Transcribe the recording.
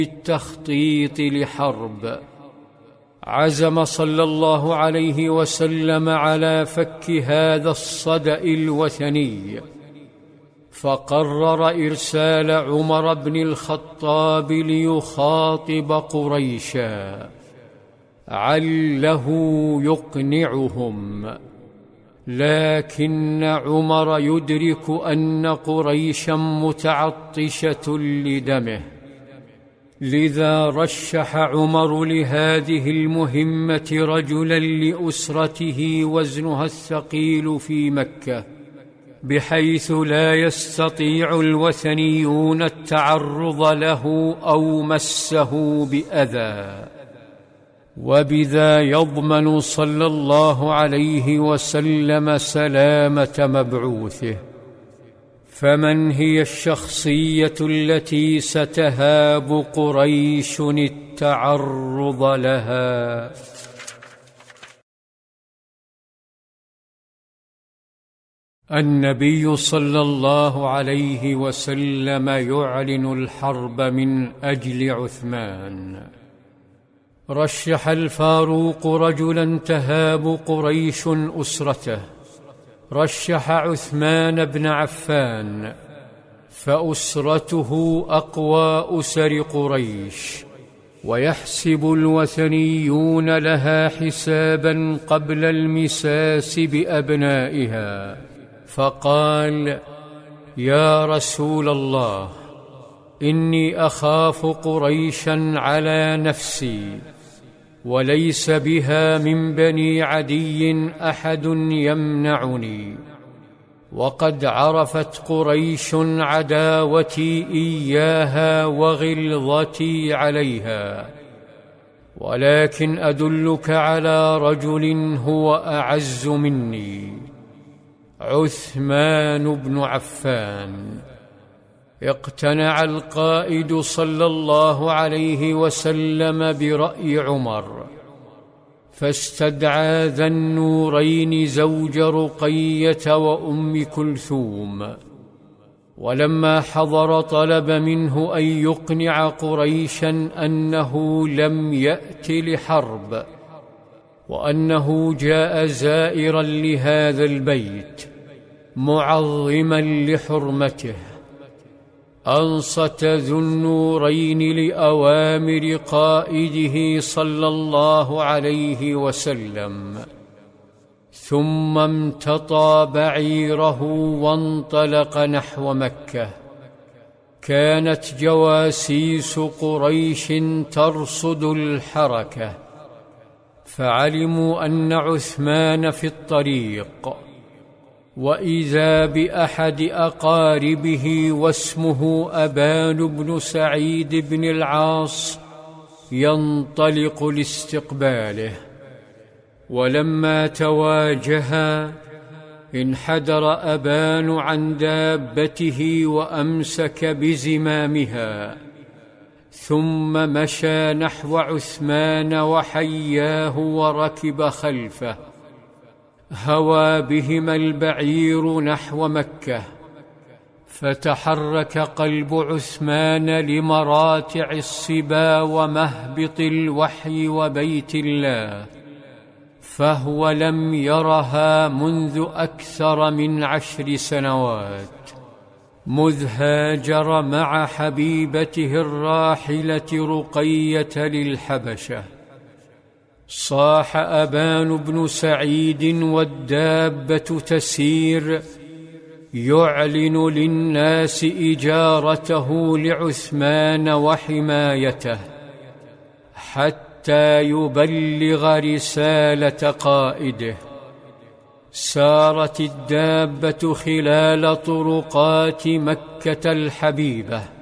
بالتخطيط لحرب. عزم صلى الله عليه وسلم على فك هذا الصدأ الوثني، فقرر إرسال عمر بن الخطاب ليخاطب قريشا عله يقنعهم، لكن عمر يدرك أن قريشا متعطشة لدمه، لذا رشح عمر لهذه المهمة رجلا لأسرته وزنها الثقيل في مكة، بحيث لا يستطيع الوثنيون التعرض له أو مسه بأذى، وبذا يضمن صلى الله عليه وسلم سلامة مبعوثه. فمن هي الشخصية التي ستهاب قريش التعرض لها؟ النبي صلى الله عليه وسلم يعلن الحرب من أجل عثمان. رشح الفاروق رجلا تهاب قريش أسرته، رشح عثمان بن عفان، فأسرته أقوى أسر قريش، ويحسب الوثنيون لها حسابا قبل المساس بأبنائها، فقال: يا رسول الله، إني أخاف قريشا على نفسي، وليس بها من بني عدي أحد يمنعني، وقد عرفت قريش عداوتي إياها وغلظتي عليها، ولكن أدلك على رجل هو أعز مني، عثمان بن عفان. اقتنع القائد صلى الله عليه وسلم برأي عمر، فاستدعى ذا النورين زوج رقية وأم كلثوم، ولما حضر طلب منه أن يقنع قريشا أنه لم يأت لحرب، وأنه جاء زائرا لهذا البيت معظما لحرمته. أنصت ذو النورين لأوامر قائده صلى الله عليه وسلم، ثم امتطى بعيره وانطلق نحو مكة. كانت جواسيس قريش ترصد الحركة، فعلموا أن عثمان في الطريق، وإذا بأحد أقاربه واسمه أبان بن سعيد بن العاص ينطلق لاستقباله. ولما تواجها انحدر أبان عن دابته وأمسك بزمامها، ثم مشى نحو عثمان وحياه وركب خلفه. هوى بهما البعير نحو مكة، فتحرك قلب عثمان لمراتع الصبا ومهبط الوحي وبيت الله، فهو لم يرها منذ أكثر من 10 سنوات، مذ هاجر مع حبيبته الراحلة رقية للحبشة. صاح أبان بن سعيد والدابة تسير، يعلن للناس إجارته لعثمان وحمايته، حتى يبلغ رسالة قائده. سارت الدابة خلال طرقات مكة الحبيبة،